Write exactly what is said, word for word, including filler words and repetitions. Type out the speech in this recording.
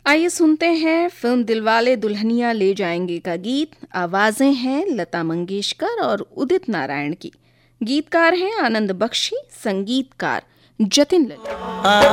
आइए सुनते हैं फिल्म दिलवाले दुल्हनिया ले जाएंगे का गीत। आवाजें हैं लता मंगेशकर और उदित नारायण की। गीतकार हैं आनंद बख्शी, संगीतकार जतिन ललित।